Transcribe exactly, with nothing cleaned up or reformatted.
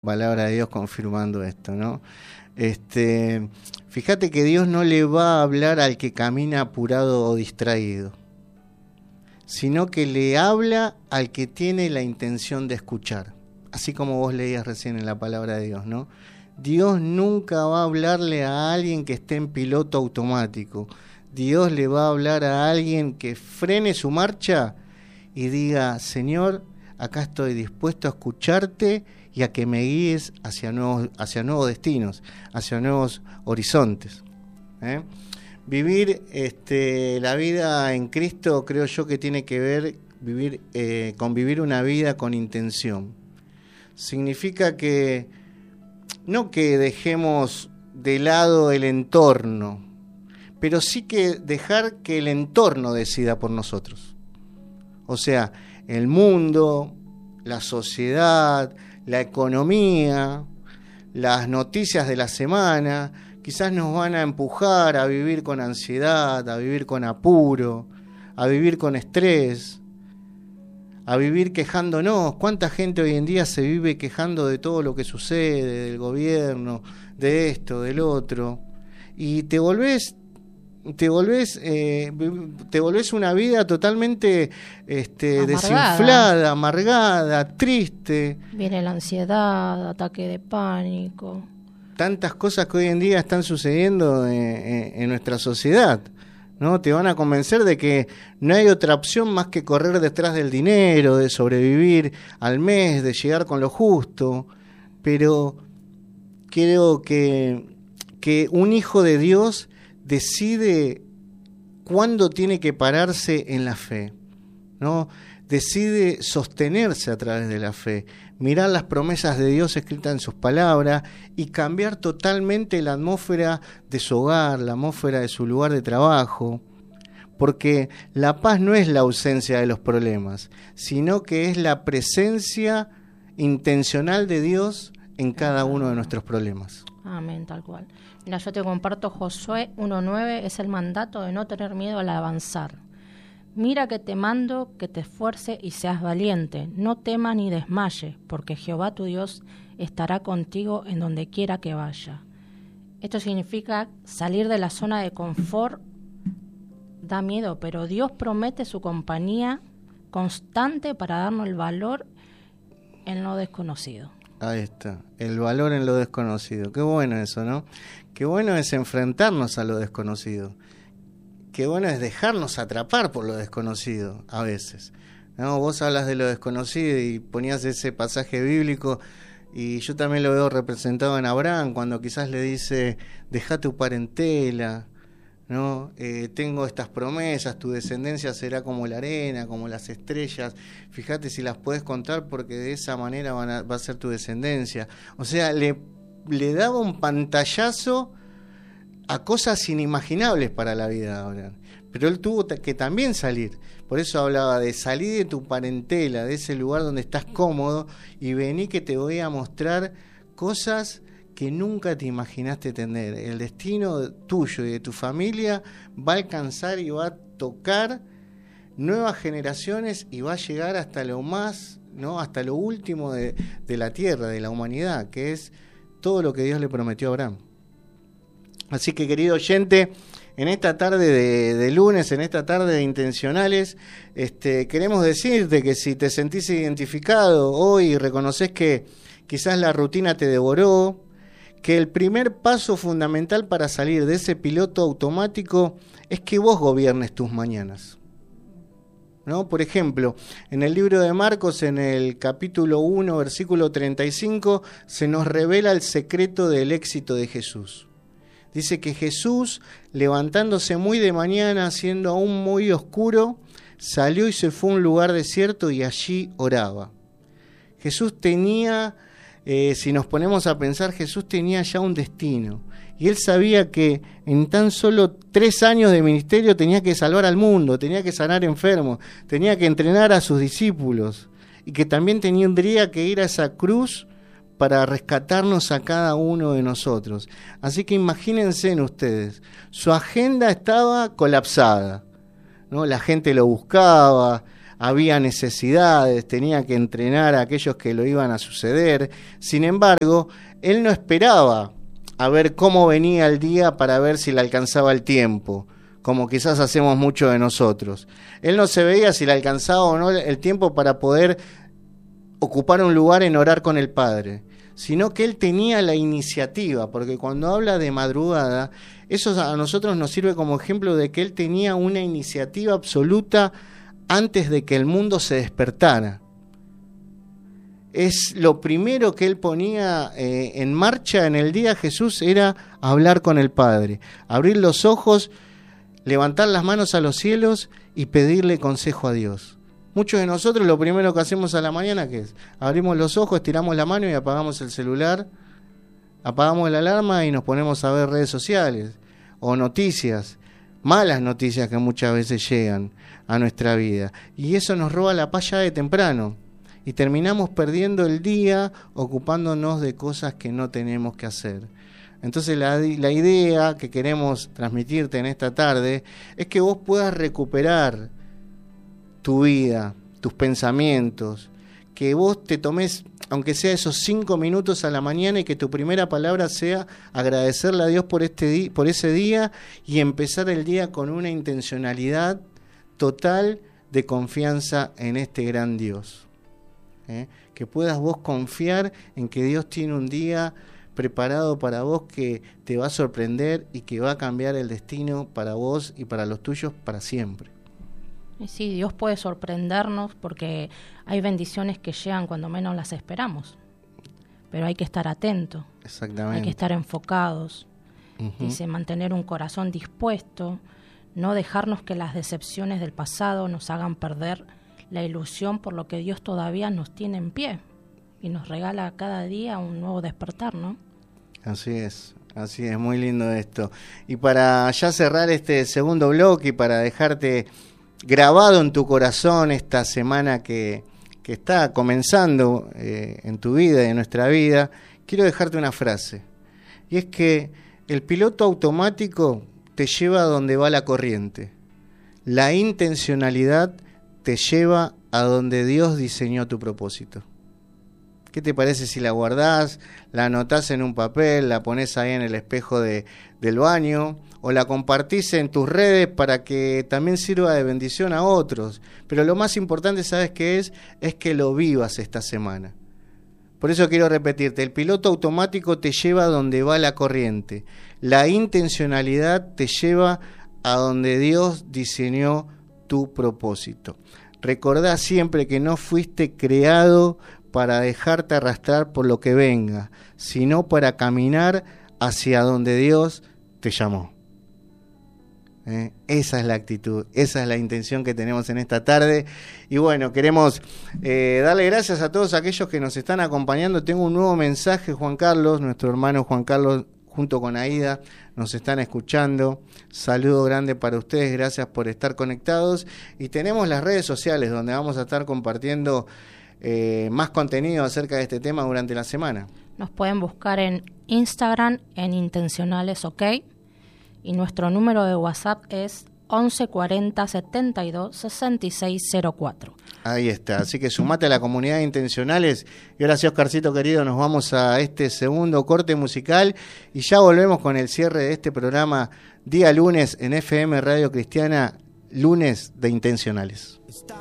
Palabra de Dios confirmando esto, ¿no? Este, fíjate que Dios no le va a hablar al que camina apurado o distraído, sino que le habla al que tiene la intención de escuchar, así como vos leías recién en la palabra de Dios, ¿no? Dios nunca va a hablarle a alguien que esté en piloto automático. Dios le va a hablar a alguien que frene su marcha y diga: Señor, acá estoy dispuesto a escucharte y a que me guíes hacia nuevos, hacia nuevos destinos, hacia nuevos horizontes. ¿eh? Vivir este, la vida en Cristo, creo yo que tiene que ver vivir, eh, con vivir una vida con intención. Significa que no que dejemos de lado el entorno, pero sí que dejar que el entorno decida por nosotros. O sea, el mundo, la sociedad, la economía, las noticias de la semana, quizás nos van a empujar a vivir con ansiedad, a vivir con apuro, a vivir con estrés, a vivir quejándonos. ¿Cuánta gente hoy en día se vive quejando de todo lo que sucede, del gobierno, de esto, del otro? Y te volvés te volvés eh, te volvés una vida totalmente este, desinflada, amargada, triste. Viene la ansiedad, ataque de pánico. Tantas cosas que hoy en día están sucediendo en, en, en nuestra sociedad, ¿no? Te van a convencer de que no hay otra opción más que correr detrás del dinero, de sobrevivir al mes, de llegar con lo justo. Pero creo que, que un hijo de Dios decide cuándo tiene que pararse en la fe, ¿no? Decide sostenerse a través de la fe, mirar las promesas de Dios escritas en sus palabras y cambiar totalmente la atmósfera de su hogar, la atmósfera de su lugar de trabajo, porque la paz no es la ausencia de los problemas, sino que es la presencia intencional de Dios en cada uno de nuestros problemas. Amén, tal cual. Mira, yo te comparto Josué uno nueve, es el mandato de no tener miedo al avanzar. Mira que te mando que te esfuerces y seas valiente, no temas ni desmayes, porque Jehová tu Dios estará contigo en donde quiera que vaya. Esto significa salir de la zona de confort, da miedo, pero Dios promete su compañía constante para darnos el valor en lo desconocido. Ahí está, el valor en lo desconocido. Qué bueno eso, ¿no? Qué bueno es enfrentarnos a lo desconocido. Qué bueno es dejarnos atrapar por lo desconocido a veces, ¿no? Vos hablas de lo desconocido y ponías ese pasaje bíblico y yo también lo veo representado en Abraham cuando quizás le dice: deja tu parentela, ¿no? Eh, tengo estas promesas, tu descendencia será como la arena, como las estrellas, fíjate si las puedes contar porque de esa manera van a, va a ser tu descendencia. O sea, le, le daba un pantallazo a cosas inimaginables para la vida de Abraham, pero él tuvo que también salir. Por eso hablaba de salir de tu parentela, de ese lugar donde estás cómodo, y vení que te voy a mostrar cosas que nunca te imaginaste tener. El destino tuyo y de tu familia va a alcanzar y va a tocar nuevas generaciones y va a llegar hasta lo más, ¿no? Hasta lo último de, de la tierra, de la humanidad, que es todo lo que Dios le prometió a Abraham. Así que, querido oyente, en esta tarde de, de lunes, en esta tarde de Intencionales, este, queremos decirte que si te sentís identificado hoy y reconoces que quizás la rutina te devoró, que el primer paso fundamental para salir de ese piloto automático es que vos gobiernes tus mañanas, ¿no? Por ejemplo, en el libro de Marcos, en el capítulo uno, versículo treinta y cinco, se nos revela el secreto del éxito de Jesús. Dice que Jesús, levantándose muy de mañana, siendo aún muy oscuro, salió y se fue a un lugar desierto y allí oraba. Jesús tenía... Eh, si nos ponemos a pensar, Jesús tenía ya un destino y él sabía que en tan solo tres años de ministerio tenía que salvar al mundo, tenía que sanar enfermos, tenía que entrenar a sus discípulos y que también tendría que ir a esa cruz para rescatarnos a cada uno de nosotros. Así que imagínense en ustedes, su agenda estaba colapsada, ¿no? La gente lo buscaba, había necesidades, tenía que entrenar a aquellos que lo iban a suceder. Sin embargo, él no esperaba a ver cómo venía el día para ver si le alcanzaba el tiempo, como quizás hacemos mucho de nosotros. Él no se veía si le alcanzaba o no el tiempo para poder ocupar un lugar en orar con el Padre, sino que él tenía la iniciativa, porque cuando habla de madrugada, eso a nosotros nos sirve como ejemplo de que él tenía una iniciativa absoluta antes de que el mundo se despertara. Es lo primero que él ponía eh, en marcha en el día Jesús, era hablar con el Padre, abrir los ojos, levantar las manos a los cielos y pedirle consejo a Dios. Muchos de nosotros lo primero que hacemos a la mañana, ¿qué es? Abrimos los ojos, estiramos la mano y apagamos el celular, apagamos la alarma y nos ponemos a ver redes sociales o noticias, malas noticias que muchas veces llegan a nuestra vida. Y eso nos roba la paz ya de temprano. Y terminamos perdiendo el día ocupándonos de cosas que no tenemos que hacer. Entonces la, la idea que queremos transmitirte en esta tarde es que vos puedas recuperar tu vida, tus pensamientos, que vos te tomes, aunque sea esos cinco minutos a la mañana, y que tu primera palabra sea agradecerle a Dios por, este di- por ese día y empezar el día con una intencionalidad total de confianza en este gran Dios. ¿Eh? Que puedas vos confiar en que Dios tiene un día preparado para vos que te va a sorprender y que va a cambiar el destino para vos y para los tuyos para siempre. Sí, Dios puede sorprendernos porque hay bendiciones que llegan cuando menos las esperamos, pero hay que estar atento, Exactamente. Hay que estar enfocados, uh-huh. Dice, mantener un corazón dispuesto, no dejarnos que las decepciones del pasado nos hagan perder la ilusión por lo que Dios todavía nos tiene en pie y nos regala cada día un nuevo despertar, ¿no? Así es, así es, muy lindo esto. Y para ya cerrar este segundo bloque y para dejarte grabado en tu corazón esta semana que, que está comenzando eh, en tu vida y en nuestra vida, quiero dejarte una frase. Y es que el piloto automático te lleva a donde va la corriente. La intencionalidad te lleva a donde Dios diseñó tu propósito. ¿Qué te parece si la guardás, la anotás en un papel, la ponés ahí en el espejo de, del baño, o la compartís en tus redes para que también sirva de bendición a otros? Pero lo más importante, ¿sabes qué es? Es que lo vivas esta semana. Por eso quiero repetirte, el piloto automático te lleva a donde va la corriente. La intencionalidad te lleva a donde Dios diseñó tu propósito. Recordá siempre que no fuiste creado para dejarte arrastrar por lo que venga, sino para caminar hacia donde Dios te llamó. ¿Eh? Esa es la actitud, esa es la intención que tenemos en esta tarde. Y bueno, queremos eh, darle gracias a todos aquellos que nos están acompañando. Tengo un nuevo mensaje, Juan Carlos, nuestro hermano Juan Carlos, junto con Aida, nos están escuchando. Saludo grande para ustedes, gracias por estar conectados. Y tenemos las redes sociales donde vamos a estar compartiendo eh, más contenido acerca de este tema durante la semana. Nos pueden buscar en Instagram en Intencionales OK, y nuestro número de WhatsApp es once cuarenta setenta y dos sesenta y seis cero cuatro. Ahí está, así que sumate a la comunidad de Intencionales. Y ahora sí, Oscarcito querido, nos vamos a este segundo corte musical y ya volvemos con el cierre de este programa día lunes en F M Radio Cristiana, lunes de Intencionales. Está